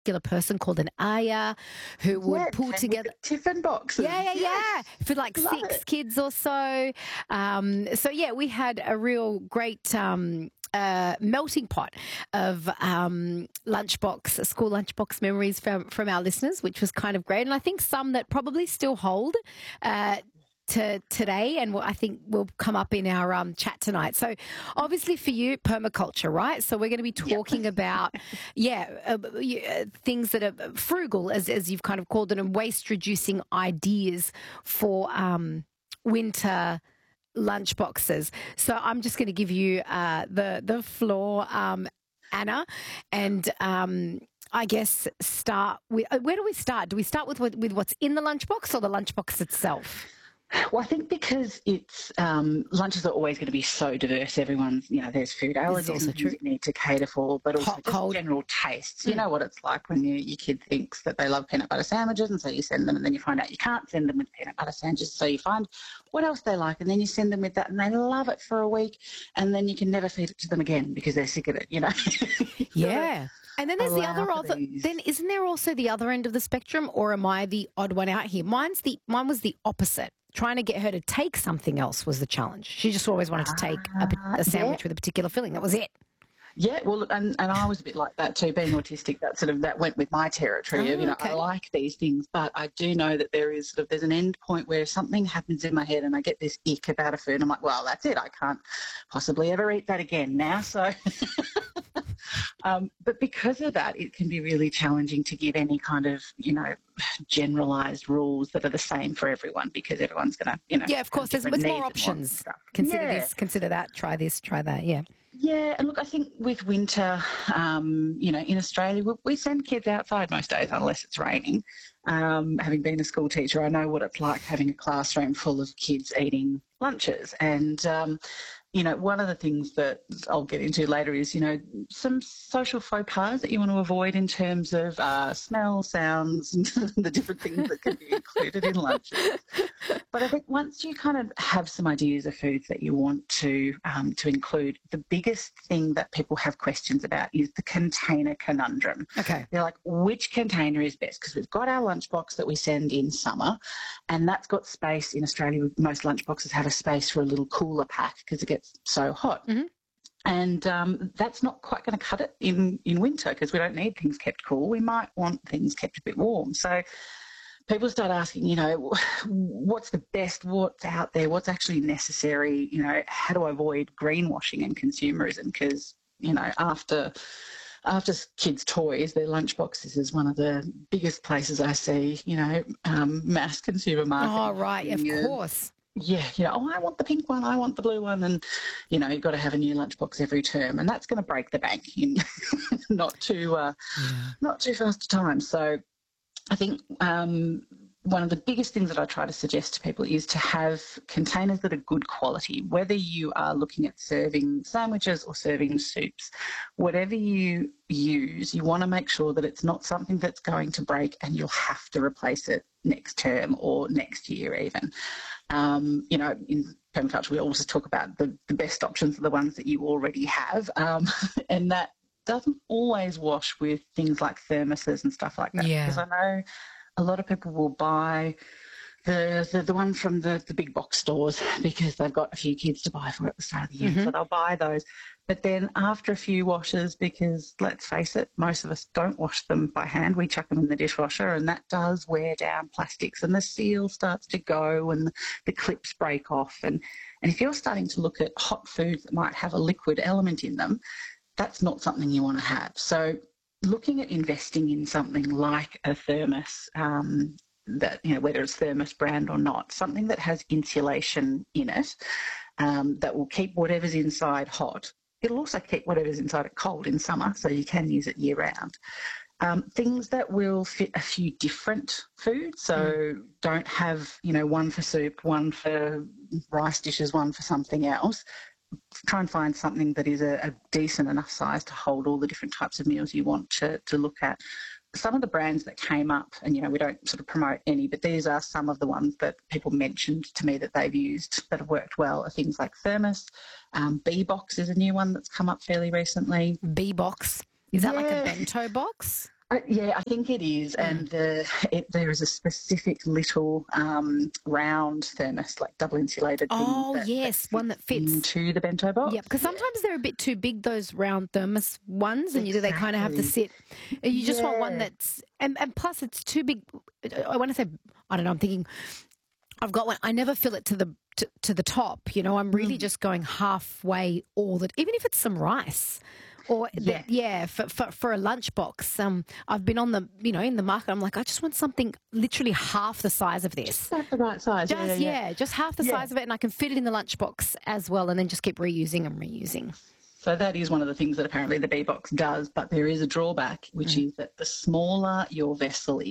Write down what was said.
particular person called an ayah who would pull came with together. the tiffin boxes. Yeah. For like Love six it. kids or so. We had a real great melting pot of school lunchbox memories from our listeners, which was kind of great. And I think some that probably still hold to today, and I think will come up in our chat tonight. So obviously for you, permaculture, right? So we're going to be talking about, things that are frugal, as you've kind of called it, and waste reducing ideas for winter lunch boxes. So I'm just going to give you the floor, Anna, and I guess start with where do we start? Do we start with what's in the lunchbox or the lunchbox itself? Well, I think because it's lunches are always going to be so diverse. Everyone's, there's food allergies and things you need to cater for, but also Hot, just cold. general tastes. You know what it's like when your kid thinks that they love peanut butter sandwiches, and so you send them, and then you find out you can't send them with peanut butter sandwiches, so you find what else they like, and then you send them with that, and they love it for a week, and then you can never feed it to them again because they're sick of it. Yeah. And then there's the other. these. Then isn't there also the other end of the spectrum, or am I the odd one out here? Mine was the opposite. Trying to get her to take something else was the challenge. She just always wanted to take a sandwich with a particular filling. That was it. Yeah, well, and I was a bit like that too, being autistic. That went with my territory. I like these things, but I do know that there's an end point where something happens in my head and I get this ick about a food. And I'm like, well, that's it. I can't possibly ever eat that again now. So, but because of that, it can be really challenging to give any kind of generalised rules that are the same for everyone, because everyone's going to yeah, of course. There's more options. Consider this, consider that. Try this, try that. Yeah. Yeah, and look, I think with winter, in Australia, we send kids outside most days unless it's raining. Having been a school teacher, I know what it's like having a classroom full of kids eating lunches. And, one of the things that I'll get into later is, some social faux pas that you want to avoid in terms of smell, sounds, and the different things that can be included in lunches. But I think once you kind of have some ideas of foods that you want to include, the biggest thing that people have questions about is the container conundrum. Okay. They're like, which container is best? Because we've got our lunchbox that we send in summer, and that's got space. In Australia, most lunchboxes have a space for a little cooler pack because it gets so hot. Mm-hmm. And that's not quite going to cut it in winter, because we don't need things kept cool. We might want things kept a bit warm. So people start asking, what's the best, what's out there, what's actually necessary, how do I avoid greenwashing and consumerism? Because, after kids' toys, their lunchboxes is one of the biggest places I see, mass consumer marketing. Oh, right, of course. Yeah, I want the pink one, I want the blue one, and, you've got to have a new lunchbox every term, and that's going to break the bank in not too fast a time. So I think one of the biggest things that I try to suggest to people is to have containers that are good quality, whether you are looking at serving sandwiches or serving soups. Whatever you use, you want to make sure that it's not something that's going to break and you'll have to replace it next term or next year even. In permaculture, we always talk about the best options are the ones that you already have, and that doesn't always wash with things like thermoses and stuff like that. Yeah. Because I know a lot of people will buy the one from the big box stores because they've got a few kids to buy for at the start of the year. Mm-hmm. So they'll buy those. But then after a few washes, because let's face it, most of us don't wash them by hand. We chuck them in the dishwasher, and that does wear down plastics, and the seal starts to go and the clips break off. And if you're starting to look at hot foods that might have a liquid element in them, that's not something you want to have. So looking at investing in something like a thermos, that, whether it's thermos brand or not, something that has insulation in it, that will keep whatever's inside hot. It'll also keep whatever's inside it cold in summer, so you can use it year round. Things that will fit a few different foods, so don't have, one for soup, one for rice dishes, one for something else. Try and find something that is a decent enough size to hold all the different types of meals you want to look at. Some of the brands that came up, and, we don't sort of promote any, but these are some of the ones that people mentioned to me that they've used that have worked well, are things like Thermos. B-Box is a new one that's come up fairly recently. B-Box? Is that like a bento box? Yeah, I think it is, and there is a specific little round thermos, like double insulated thing. Oh, that yes, one that fits into the bento box. Yeah, because sometimes they're a bit too big, those round thermos ones, and they kind of have to Exactly. sit. You just want one Yeah. that's, and plus it's too big. I want to say, I don't know, I'm thinking, I've got one. I never fill it to the top. You know, I'm really just going halfway even if it's some rice. Or Yeah. for a lunchbox. I've been on in the market. I'm like, I just want something literally half the size of this. About the right size. Just half the size of it, and I can fit it in the lunchbox as well, and then just keep reusing and reusing. So that is one of the things that apparently the Bee Box does, but there is a drawback, which is that the smaller your vessel